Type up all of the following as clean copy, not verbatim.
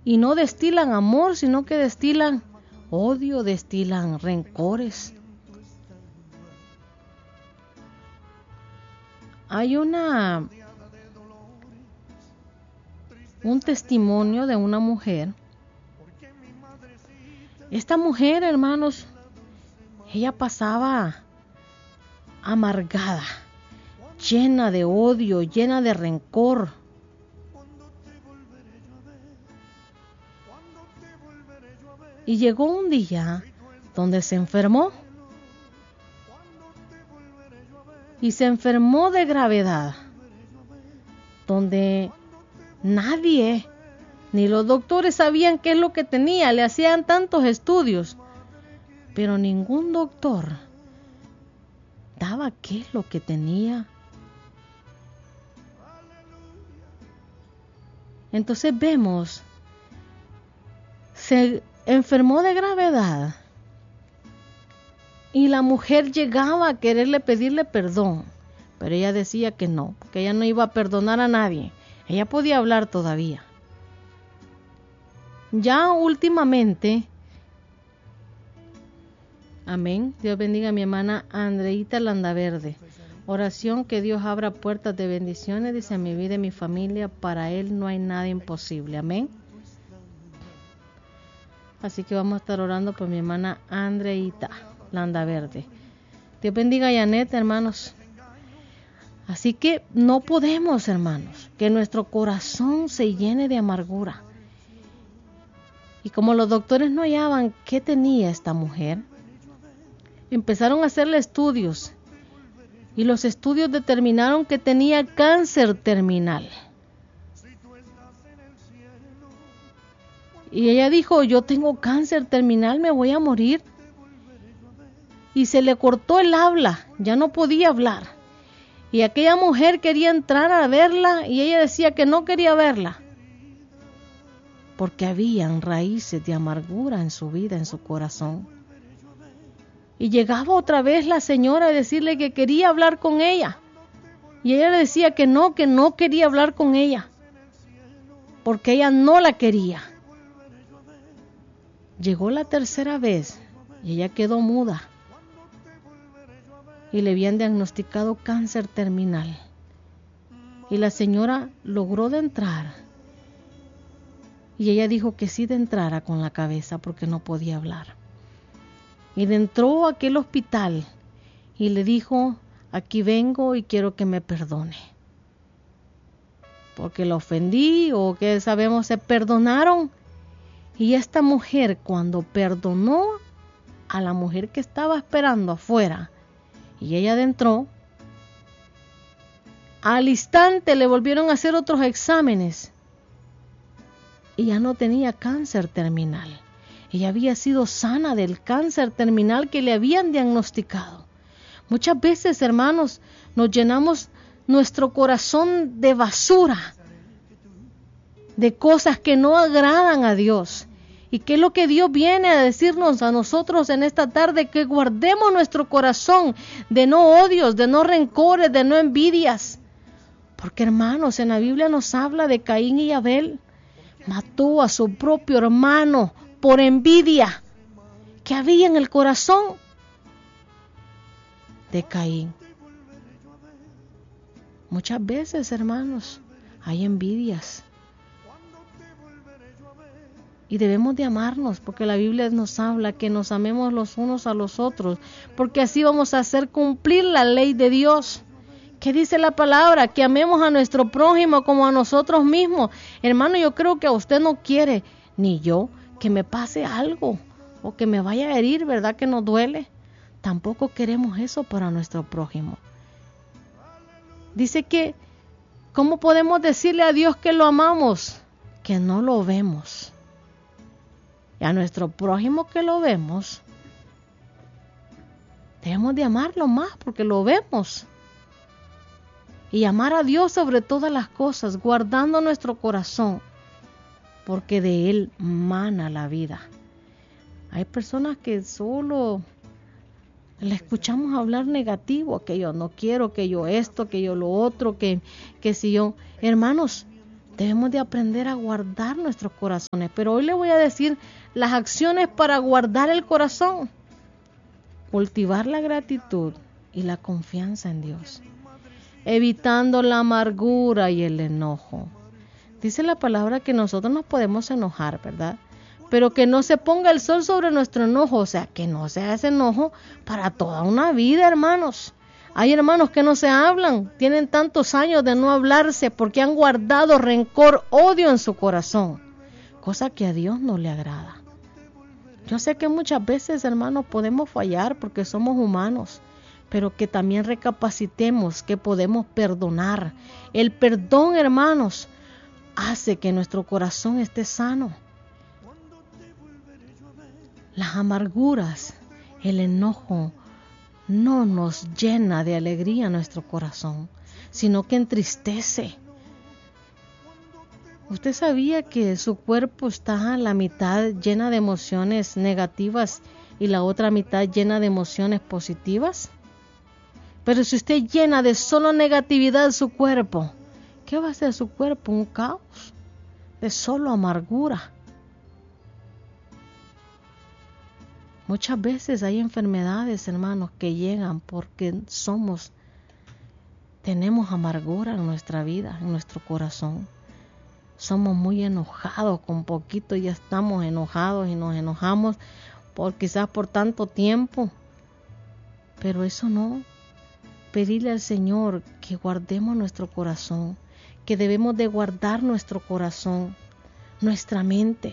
y no destilan amor, sino que destilan odio, destilan rencores. Hay un testimonio de una mujer. Esta mujer, hermanos, ella pasaba amargada, llena de odio, llena de rencor. Y llegó un día donde se enfermó. Y se enfermó de gravedad, donde nadie, ni los doctores sabían qué es lo que tenía. Le hacían tantos estudios, pero ningún doctor daba qué es lo que tenía. Entonces vemos, se enfermó de gravedad y la mujer llegaba a quererle pedirle perdón, pero ella decía que no, que ella no iba a perdonar a nadie. Ella podía hablar todavía. Ya últimamente, amén, Dios bendiga a mi hermana Andreita Landaverde. Oración: que Dios abra puertas de bendiciones, dice, a mi vida y mi familia. Para Él no hay nada imposible. Amén. Así que vamos a estar orando por mi hermana Andreita Landaverde. Dios bendiga a Janet, hermanos. Así que no podemos, hermanos, que nuestro corazón se llene de amargura. Y como los doctores no hallaban qué tenía esta mujer, empezaron a hacerle estudios. Y los estudios determinaron que tenía cáncer terminal. Y ella dijo: yo tengo cáncer terminal, me voy a morir. Y se le cortó el habla, ya no podía hablar. Y aquella mujer quería entrar a verla y ella decía que no quería verla, porque habían raíces de amargura en su vida, en su corazón. Y llegaba otra vez la señora a decirle que quería hablar con ella. Y ella le decía que no quería hablar con ella, porque ella no la quería. Llegó la tercera vez y ella quedó muda. Y le habían diagnosticado cáncer terminal. Y la señora logró de entrar. Y ella dijo que sí de entrara con la cabeza porque no podía hablar. Y entró a aquel hospital y le dijo: aquí vengo y quiero que me perdone, porque la ofendí, o que sabemos, se perdonaron. Y esta mujer, cuando perdonó a la mujer que estaba esperando afuera y ella adentró, al instante le volvieron a hacer otros exámenes y ya no tenía cáncer terminal. Ella había sido sana del cáncer terminal que le habían diagnosticado. Muchas veces, hermanos, nos llenamos nuestro corazón de basura, de cosas que no agradan a Dios. ¿Y qué es lo que Dios viene a decirnos a nosotros en esta tarde? Que guardemos nuestro corazón de no odios, de no rencores, de no envidias. Porque, hermanos, en la Biblia nos habla de Caín y Abel. Mató a su propio hermano por envidia que había en el corazón de Caín. Muchas veces, hermanos, hay envidias. Y debemos de amarnos, porque la Biblia nos habla que nos amemos los unos a los otros, porque así vamos a hacer cumplir la ley de Dios. ¿Qué dice la palabra? Que amemos a nuestro prójimo como a nosotros mismos. Hermano, yo creo que a usted no quiere, ni yo, que me pase algo o que me vaya a herir, ¿verdad? Que nos duele. Tampoco queremos eso para nuestro prójimo. Dice que, ¿cómo podemos decirle a Dios que lo amamos? Que no lo vemos. Y a nuestro prójimo que lo vemos, debemos de amarlo más porque lo vemos. Y amar a Dios sobre todas las cosas, guardando nuestro corazón, porque de Él mana la vida. Hay personas que solo le escuchamos hablar negativo, que yo no quiero, que yo esto, que yo lo otro, que si yo... Hermanos, Debemos de aprender a guardar nuestros corazones. Pero hoy le voy a decir las acciones para guardar el corazón. Cultivar la gratitud y la confianza en Dios. Evitando la amargura y el enojo. Dice la palabra que nosotros nos podemos enojar, ¿verdad? Pero que no se ponga el sol sobre nuestro enojo. O sea, que no sea ese enojo para toda una vida, hermanos. Hay hermanos que no se hablan, tienen tantos años de no hablarse porque han guardado rencor, odio en su corazón, cosa que a Dios no le agrada. Yo sé que muchas veces, hermanos, podemos fallar porque somos humanos, pero que también recapacitemos que podemos perdonar. El perdón, hermanos, hace que nuestro corazón esté sano. Las amarguras, el enojo, no nos llena de alegría nuestro corazón, sino que entristece. ¿Usted sabía que su cuerpo está a la mitad llena de emociones negativas y la otra mitad llena de emociones positivas? Pero si usted llena de solo negatividad su cuerpo, ¿qué va a hacer su cuerpo? Un caos de solo amargura. Muchas veces hay enfermedades, hermanos, que llegan porque tenemos amargura en nuestra vida, en nuestro corazón. Somos muy enojados, con poquito ya estamos enojados y nos enojamos quizás por tanto tiempo. Pero eso no. Pedirle al Señor que guardemos nuestro corazón, que debemos de guardar nuestro corazón, nuestra mente.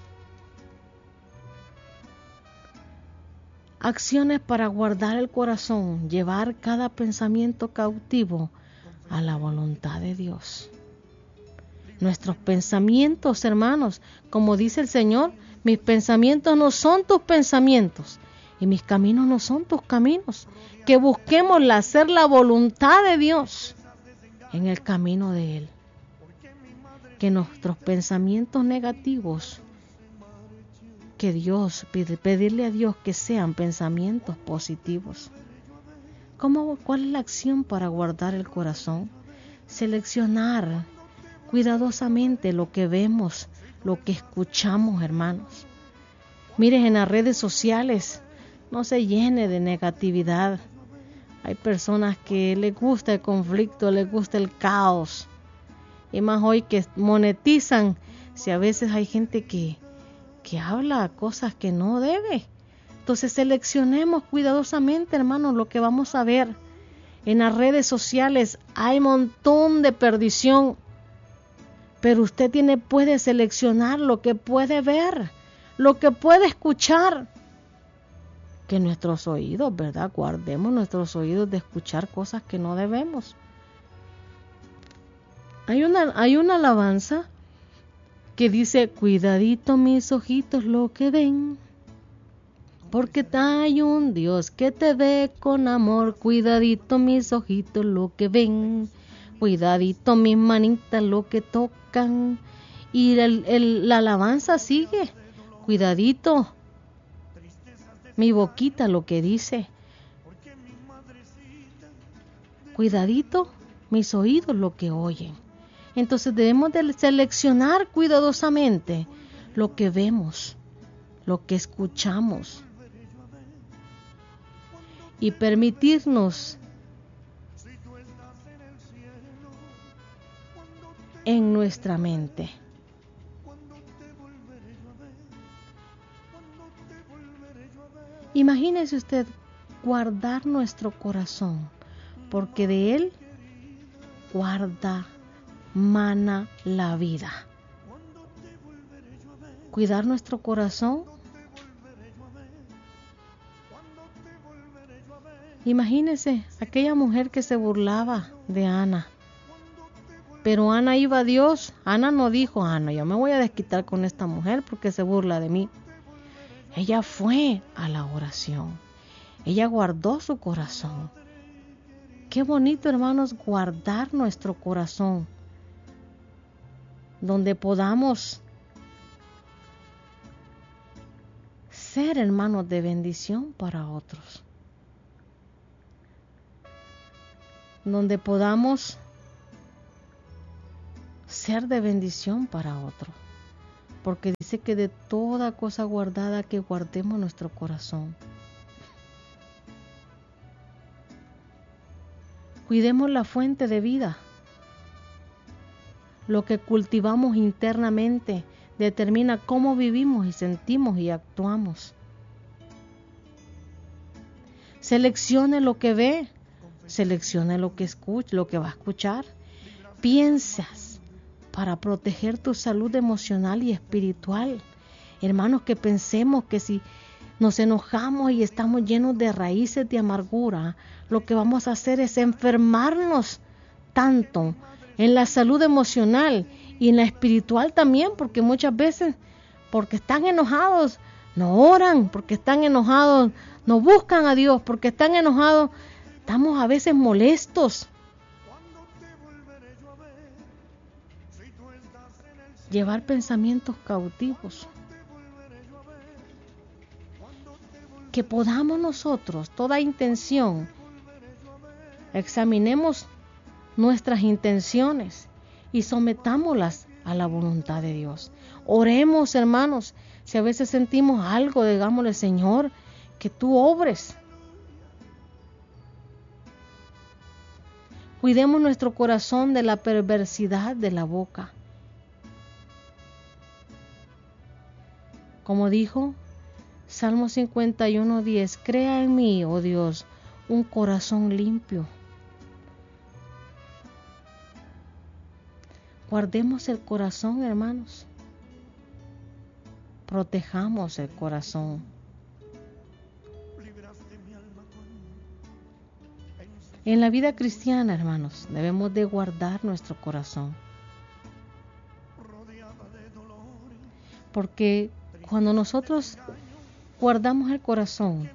Acciones para guardar el corazón, llevar cada pensamiento cautivo a la voluntad de Dios. Nuestros pensamientos, hermanos, como dice el Señor, mis pensamientos no son tus pensamientos y mis caminos no son tus caminos. Que busquemos hacer la voluntad de Dios en el camino de Él. Que nuestros pensamientos negativos, que Dios, pedirle a Dios que sean pensamientos positivos. ¿Cuál es la acción para guardar el corazón? Seleccionar cuidadosamente lo que vemos, lo que escuchamos, hermanos. Miren, en las redes sociales no se llene de negatividad. Hay personas que les gusta el conflicto, les gusta el caos. Y más hoy que monetizan, si a veces hay gente que habla cosas que no debe. Entonces seleccionemos cuidadosamente, hermanos, lo que vamos a ver. En las redes sociales hay un montón de perdición, pero usted puede seleccionar lo que puede ver, lo que puede escuchar. Que nuestros oídos, ¿verdad? Guardemos nuestros oídos de escuchar cosas que no debemos. Hay una alabanza que dice: cuidadito mis ojitos lo que ven, porque hay un Dios que te ve con amor. Cuidadito mis ojitos lo que ven, cuidadito mis manitas lo que tocan. Y la alabanza sigue: cuidadito mi boquita lo que dice, cuidadito mis oídos lo que oyen. Entonces debemos de seleccionar cuidadosamente lo que vemos, lo que escuchamos, y permitirnos en nuestra mente. Imagínese usted guardar nuestro corazón, porque de él mana la vida. Cuidar nuestro corazón. Imagínese aquella mujer que se burlaba de Ana. Pero Ana iba a Dios. Ana no dijo: no, yo me voy a desquitar con esta mujer porque se burla de mí. Ella fue a la oración. Ella guardó su corazón. Qué bonito, hermanos, guardar nuestro corazón, donde podamos ser hermanos de bendición para otros, donde podamos ser de bendición para otro. Porque dice que de toda cosa guardada que guardemos nuestro corazón. Cuidemos la fuente de vida. Lo que cultivamos internamente determina cómo vivimos y sentimos y actuamos. Seleccione lo que ve, seleccione lo que escucha, lo que va a escuchar. Piensas para proteger tu salud emocional y espiritual. Hermanos, que pensemos que si nos enojamos y estamos llenos de raíces de amargura, lo que vamos a hacer es enfermarnos tanto en la salud emocional y en la espiritual también, porque muchas veces, porque están enojados, no oran, porque están enojados, no buscan a Dios, porque están enojados, estamos a veces molestos. Llevar pensamientos cautivos. Que podamos nosotros, toda intención, examinemos nuestras intenciones y sometámoslas a la voluntad de Dios. Oremos, hermanos, si a veces sentimos algo, digámosle, Señor, que tú obres. Cuidemos nuestro corazón de la perversidad de la boca. Como dijo Salmo 51:10, crea en mí, oh Dios, un corazón limpio. Guardemos el corazón, hermanos. Protejamos el corazón. En la vida cristiana, hermanos, debemos de guardar nuestro corazón. Porque cuando nosotros guardamos el corazón,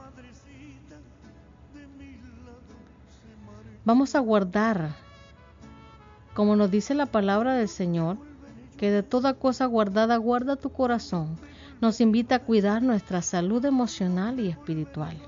vamos a guardar, como nos dice la palabra del Señor, que de toda cosa guardada guarda tu corazón. Nos invita a cuidar nuestra salud emocional y espiritual.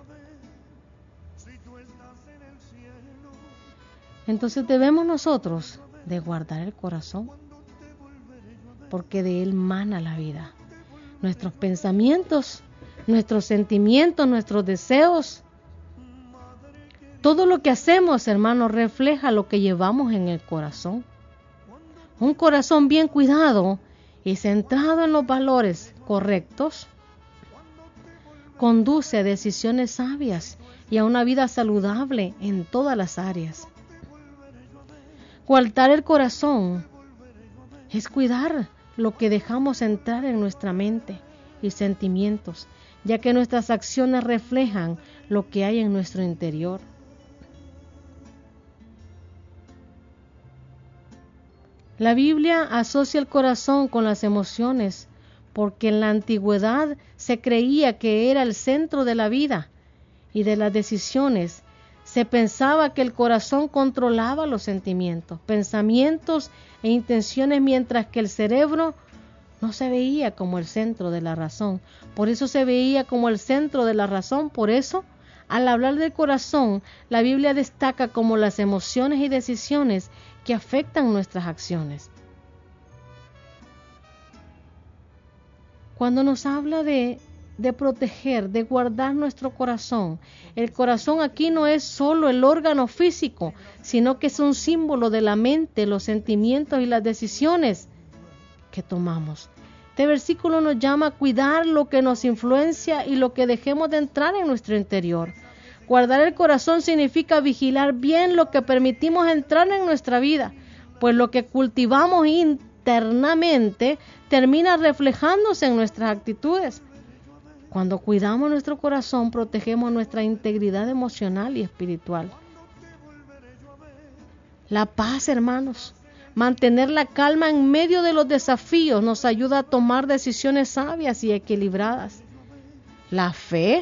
Entonces debemos nosotros de guardar el corazón, porque de él mana la vida. Nuestros pensamientos, nuestros sentimientos, nuestros deseos, todo lo que hacemos, hermanos, refleja lo que llevamos en el corazón. Un corazón bien cuidado y centrado en los valores correctos conduce a decisiones sabias y a una vida saludable en todas las áreas. Guardar el corazón es cuidar lo que dejamos entrar en nuestra mente y sentimientos, ya que nuestras acciones reflejan lo que hay en nuestro interior. La Biblia asocia el corazón con las emociones, porque en la antigüedad se creía que era el centro de la vida y de las decisiones. Se pensaba que el corazón controlaba los sentimientos, pensamientos e intenciones, mientras que el cerebro no se veía como el centro de la razón. Por eso se veía como el centro de la razón. Por eso, al hablar del corazón, la Biblia destaca como las emociones y decisiones que afectan nuestras acciones. Cuando nos habla de proteger, de guardar nuestro corazón, el corazón aquí no es solo el órgano físico, sino que es un símbolo de la mente, los sentimientos y las decisiones que tomamos. Este versículo nos llama a cuidar lo que nos influencia y lo que dejemos de entrar en nuestro interior. Guardar el corazón significa vigilar bien lo que permitimos entrar en nuestra vida, pues lo que cultivamos internamente termina reflejándose en nuestras actitudes. Cuando cuidamos nuestro corazón, protegemos nuestra integridad emocional y espiritual. La paz, hermanos, mantener la calma en medio de los desafíos nos ayuda a tomar decisiones sabias y equilibradas. La fe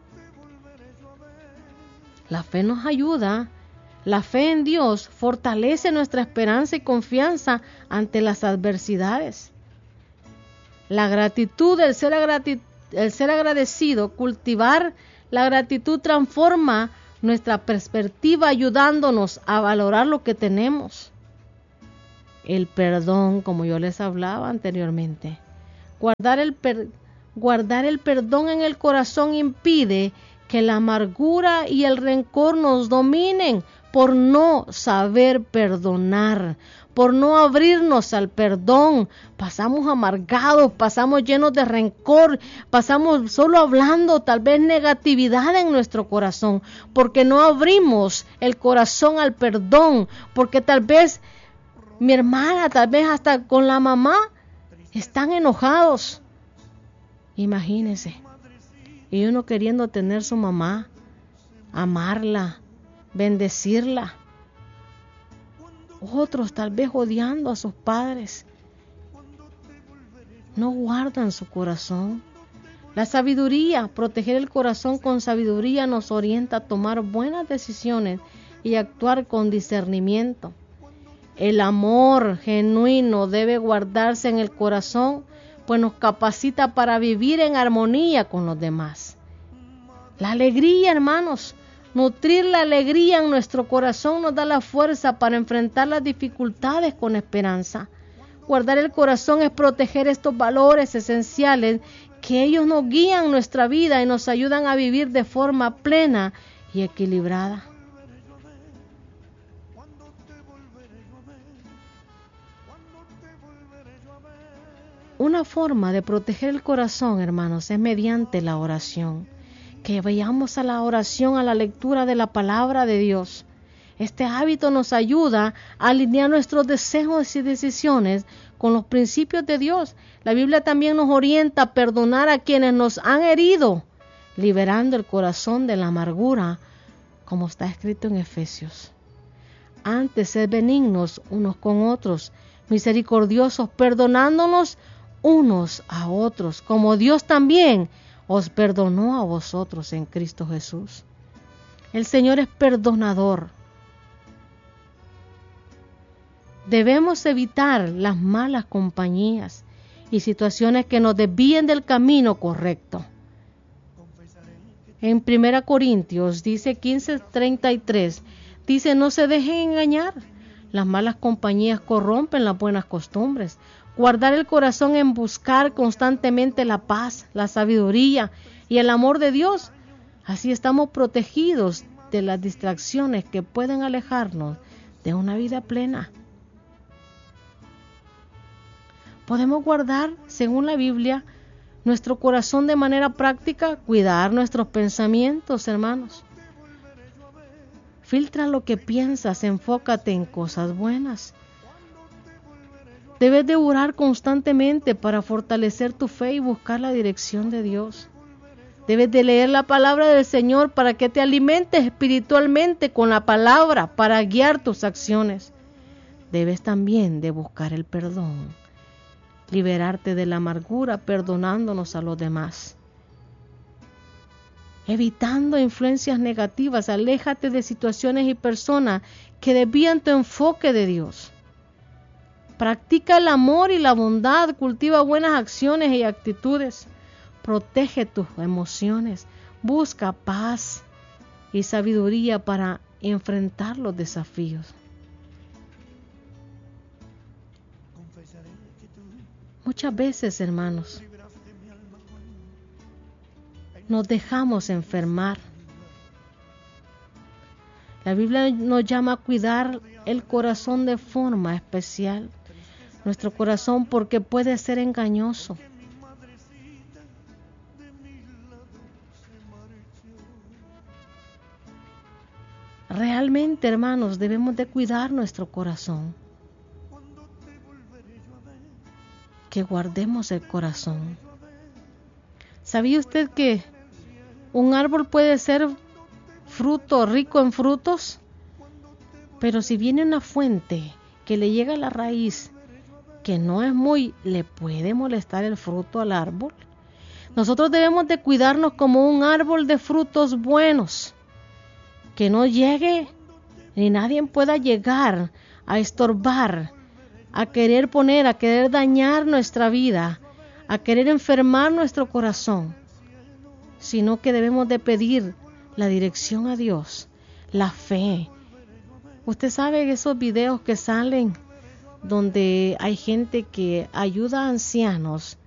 nos ayuda. La fe en Dios fortalece nuestra esperanza y confianza ante las adversidades. La gratitud, el ser agradecido, cultivar la gratitud transforma nuestra perspectiva, ayudándonos a valorar lo que tenemos. el perdón, como yo les hablaba anteriormente. Guardar el perdón en el corazón impide que la amargura y el rencor nos dominen por no saber perdonar, por no abrirnos al perdón. Pasamos amargados, pasamos llenos de rencor, pasamos solo hablando tal vez negatividad en nuestro corazón, porque no abrimos el corazón al perdón, porque tal vez mi hermana, tal vez hasta con la mamá, están enojados. Imagínense. Y uno queriendo tener su mamá, amarla, bendecirla. Otros tal vez odiando a sus padres. No guardan su corazón. La sabiduría, proteger el corazón con sabiduría nos orienta a tomar buenas decisiones y actuar con discernimiento. El amor genuino debe guardarse en el corazón, pues nos capacita para vivir en armonía con los demás. La alegría, hermanos, nutrir la alegría en nuestro corazón nos da la fuerza para enfrentar las dificultades con esperanza. Guardar el corazón es proteger estos valores esenciales que ellos nos guían nuestra vida y nos ayudan a vivir de forma plena y equilibrada. Una forma de proteger el corazón, hermanos, es mediante la oración. Que vayamos a la oración, a la lectura de la palabra de Dios. Este hábito nos ayuda a alinear nuestros deseos y decisiones con los principios de Dios. La Biblia también nos orienta a perdonar a quienes nos han herido, liberando el corazón de la amargura, como está escrito en Efesios. Antes, sed benignos unos con otros, misericordiosos, perdonándonos unos a otros, como Dios también os perdonó a vosotros en Cristo Jesús. El Señor es perdonador. Debemos evitar las malas compañías y situaciones que nos desvíen del camino correcto. En 1 Corintios dice 15:33, dice: no se dejen engañar. Las malas compañías corrompen las buenas costumbres. Guardar el corazón en buscar constantemente la paz, la sabiduría y el amor de Dios. Así estamos protegidos de las distracciones que pueden alejarnos de una vida plena. Podemos guardar, según la Biblia, nuestro corazón de manera práctica, cuidar nuestros pensamientos, hermanos. Filtra lo que piensas, enfócate en cosas buenas. Debes de orar constantemente para fortalecer tu fe y buscar la dirección de Dios. Debes de leer la palabra del Señor para que te alimentes espiritualmente con la palabra para guiar tus acciones. Debes también de buscar el perdón, liberarte de la amargura perdonándonos a los demás. Evitando influencias negativas, aléjate de situaciones y personas que desvían tu enfoque de Dios. Practica el amor y la bondad, cultiva buenas acciones y actitudes, protege tus emociones, busca paz y sabiduría para enfrentar los desafíos. Muchas veces, hermanos, nos dejamos enfermar. La Biblia nos llama a cuidar el corazón de forma especial. Nuestro corazón, porque puede ser engañoso. Realmente, hermanos, debemos de cuidar nuestro corazón. Que guardemos el corazón. ¿Sabía usted que un árbol puede ser fruto rico en frutos? Pero si viene una fuente que le llega a la raíz, que no es le puede molestar el fruto al árbol. Nosotros debemos de cuidarnos como un árbol de frutos buenos, que no llegue ni nadie pueda llegar a estorbar, a querer dañar nuestra vida, a querer enfermar nuestro corazón, sino que debemos de pedir la dirección a Dios, la fe. Usted sabe esos videos que salen donde hay gente que ayuda a ancianos